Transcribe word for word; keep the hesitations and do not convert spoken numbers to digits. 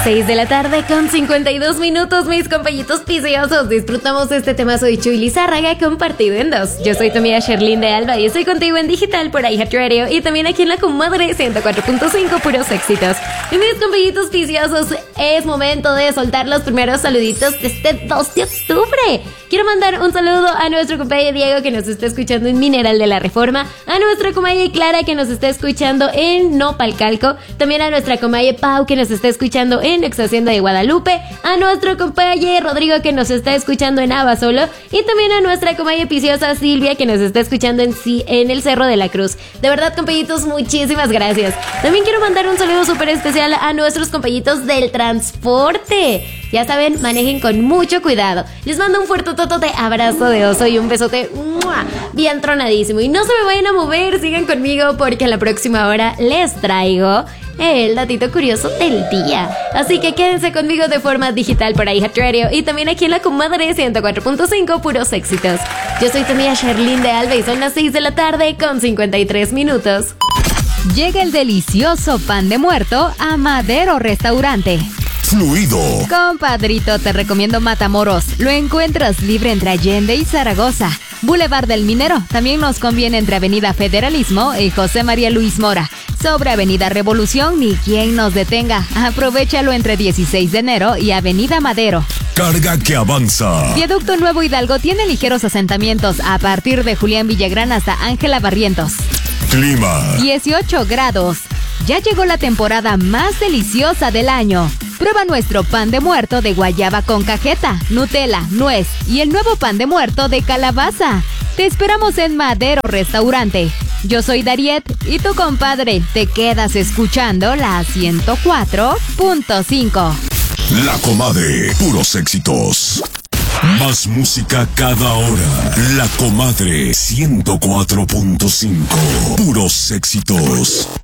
seis de la tarde con cincuenta y dos minutos, mis compañitos piciosos. Disfrutamos este temazo de Chuy Lizárraga compartido en dos. Yo soy tu amiga Sherlyn de Alba y estoy contigo en digital por iHeartRadio y también aquí en la comadre ciento cuatro punto cinco, puros éxitos. Y mis compañitos piciosos, es momento de soltar los primeros saluditos de este dos de octubre. Quiero mandar un saludo a nuestro compañero Diego que nos está escuchando en Mineral de la Reforma, a nuestra comadre Clara que nos está escuchando en Nopalcalco, también a nuestra comadre Pau que nos está escuchando en Ex Hacienda de Guadalupe, a nuestro compañero Rodrigo que nos está escuchando en Abasolo y también a nuestra comadre piciosa Silvia que nos está escuchando en, en el Cerro de la Cruz. De verdad, compañitos, muchísimas gracias. También quiero mandar un saludo súper especial a nuestros compañitos del transporte. Ya saben, manejen con mucho cuidado. Les mando un fuerte totote abrazo de oso y un besote ¡mua! Bien tronadísimo. Y no se me vayan a mover, sigan conmigo porque en la próxima hora les traigo el datito curioso del día. Así que quédense conmigo de forma digital por iHeartRadio y también aquí en la comadre ciento cuatro punto cinco, puros éxitos. Yo soy tu amiga Sherlyn de Alba y son las seis de la tarde con cincuenta y tres minutos. Llega el delicioso pan de muerto a Madero Restaurante. Fluido. Compadrito, te recomiendo Matamoros. Lo encuentras libre entre Allende y Zaragoza. Boulevard del Minero. También nos conviene entre Avenida Federalismo y José María Luis Mora. Sobre Avenida Revolución, ni quien nos detenga. Aprovéchalo entre dieciséis de enero y Avenida Madero. Carga que avanza. Viaducto Nuevo Hidalgo tiene ligeros asentamientos a partir de Julián Villagrán hasta Ángela Barrientos. Clima. dieciocho grados. Ya llegó la temporada más deliciosa del año. Prueba nuestro pan de muerto de guayaba con cajeta, Nutella, nuez y el nuevo pan de muerto de calabaza. Te esperamos en Madero Restaurante. Yo soy Dariet y tu compadre, te quedas escuchando la ciento cuatro punto cinco. La comadre, puros éxitos. Más música cada hora. La comadre ciento cuatro punto cinco. Puros éxitos.